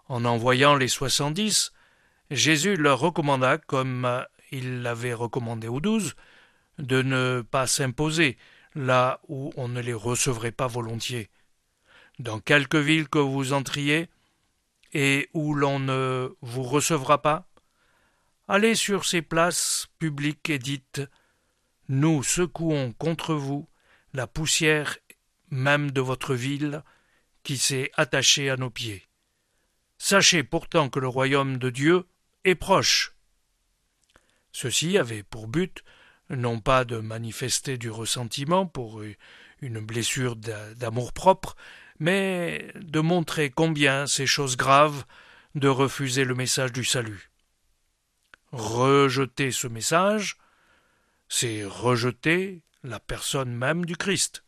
En envoyant les 70, Jésus leur recommanda, comme il l'avait recommandé aux 12, de ne pas s'imposer là où on ne les recevrait pas volontiers. Dans quelque ville que vous entriez et où l'on ne vous recevra pas, allez sur ces places publiques et dites « Nous secouons contre vous la poussière même de votre ville qui s'est attachée à nos pieds. Sachez pourtant que le royaume de Dieu est proche. » Ceci avait pour but non pas de manifester du ressentiment pour une blessure d'amour-propre, mais de montrer combien c'est chose grave de refuser le message du salut. Rejeter ce message, c'est rejeter la personne même du Christ.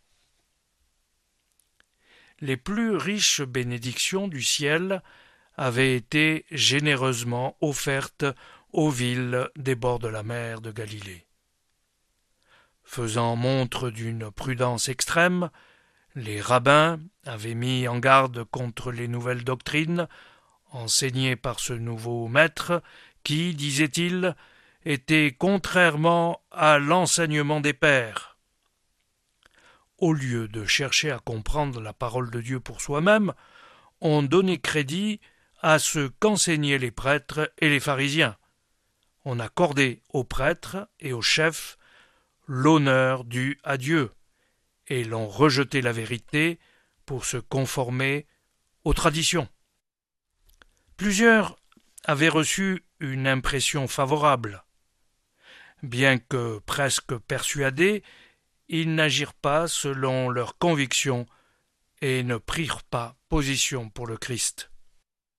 Les plus riches bénédictions du ciel avaient été généreusement offertes aux villes des bords de la mer de Galilée. Faisant montre d'une prudence extrême, les rabbins avaient mis en garde contre les nouvelles doctrines enseignées par ce nouveau maître qui, disait-il, était contrairement à l'enseignement des pères. Au lieu de chercher à comprendre la parole de Dieu pour soi-même, on donnait crédit à ce qu'enseignaient les prêtres et les pharisiens. On accordait aux prêtres et aux chefs l'honneur dû à Dieu, et l'on rejetait la vérité pour se conformer aux traditions. Plusieurs avaient reçu une impression favorable. Bien que presque persuadés, ils n'agirent pas selon leurs convictions et ne prirent pas position pour le Christ.